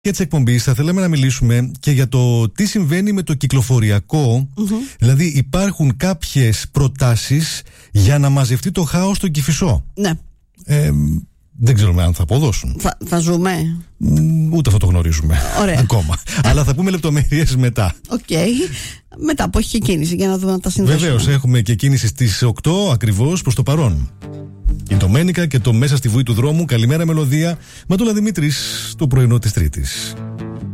Για τις εκπομπές θα θέλαμε να μιλήσουμε και για το τι συμβαίνει με το κυκλοφοριακό. Δηλαδή υπάρχουν κάποιες προτάσεις για να μαζευτεί το χάος στο Κηφισό. Ναι. Δεν ξέρουμε αν θα αποδώσουν. Θα ζούμε. Ούτε αυτό το γνωρίζουμε. Ωραία. Ακόμα. Αλλά θα πούμε λεπτομέρειες μετά. Μετά που έχει και κίνηση για να δούμε αν τα συνδέσουμε. Βεβαίως, έχουμε και κίνηση στις 8 ακριβώς προς το παρόν. Η Ντομένικα και το Μέσα στη Βουή του Δρόμου. Καλημέρα, Μελωδία. Ματούλα Δημήτρης, το πρωινό της Τρίτης.